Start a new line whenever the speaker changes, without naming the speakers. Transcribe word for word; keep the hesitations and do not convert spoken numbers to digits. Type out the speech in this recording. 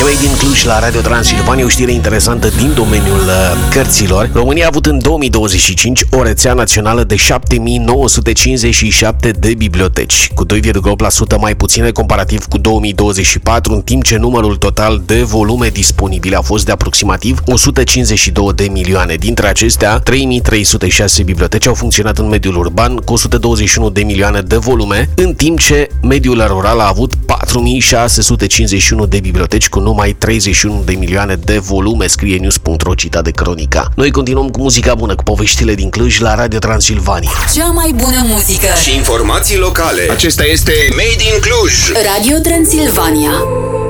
E Made in Cluj la Radio Transilvania, o știre interesantă din domeniul uh, cărților. România a avut în două mii douăzeci și cinci o rețea națională de șapte mii nouă sute cincizeci și șapte de biblioteci, cu doi virgulă opt la sută mai puține comparativ cu două mii douăzeci și patru, în timp ce numărul total de volume disponibile a fost de aproximativ o sută cincizeci și două de milioane. Dintre acestea, trei mii trei sute șase biblioteci au funcționat în mediul urban, cu o sută douăzeci și unu de milioane de volume, în timp ce mediul rural a avut patru mii șase sute cincizeci și unu de biblioteci cu numai treizeci și unu de milioane de volume, scrie news punct ro, citat de Cronica. Noi continuăm cu muzica bună, cu poveștile din Cluj la Radio Transilvania.
Cea mai bună muzică
și informații locale. Acesta este Made in Cluj.
Radio Transilvania.